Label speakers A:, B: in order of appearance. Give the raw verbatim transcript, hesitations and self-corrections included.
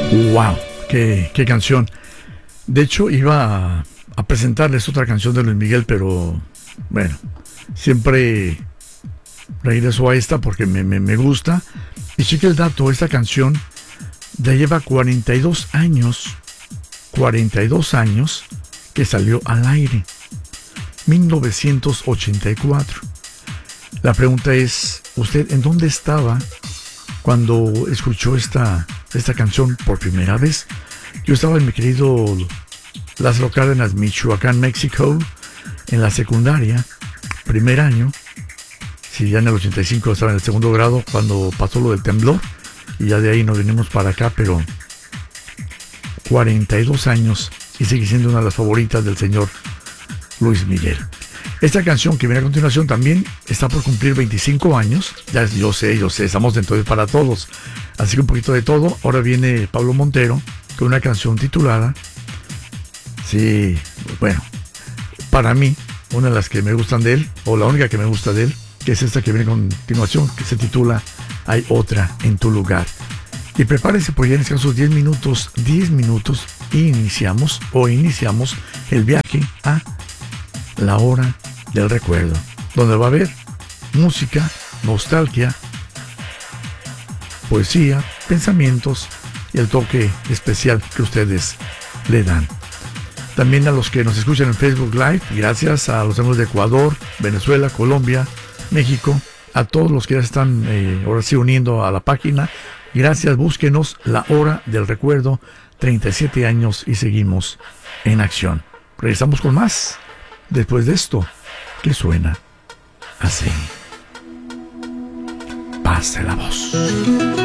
A: Wow, qué, qué canción. De hecho, iba a, a presentarles otra canción de Luis Miguel, pero bueno, siempre regreso a esta porque me, me, me gusta. Y cheque el dato, esta canción ya lleva cuarenta y dos años, cuarenta y dos años que salió al aire, mil novecientos ochenta y cuatro. La pregunta es, ¿usted en dónde estaba cuando escuchó esta, esta canción por primera vez? Yo estaba en mi querido Lázaro Cárdenas, Michoacán, México, en la secundaria, primer año. Sí, ya en el ochenta y cinco estaba en el segundo grado cuando pasó lo del temblor, y ya de ahí nos venimos para acá, pero cuarenta y dos años y sigue siendo una de las favoritas del señor Luis Miguel. Esta canción que viene a continuación también está por cumplir veinticinco años. Ya yo sé, yo sé, estamos dentro de Para Todos. Así que un poquito de todo. Ahora viene Pablo Montero con una canción titulada, sí, bueno, para mí, una de las que me gustan de él, o la única que me gusta de él, que es esta que viene a continuación, que se titula Hay otra en tu lugar. Y prepárense, porque ya en escasos diez minutos, diez minutos, iniciamos o iniciamos el viaje a la hora del recuerdo, donde va a haber música, nostalgia, poesía, pensamientos y el toque especial que ustedes le dan. También a los que nos escuchan en Facebook Live, gracias a los amigos de Ecuador, Venezuela, Colombia, México, a todos los que ya están eh, ahora sí uniendo a la página. Gracias, búsquenos La Hora del Recuerdo, treinta y siete años y seguimos en acción. Regresamos con más después de esto, que suena así. Pase la voz.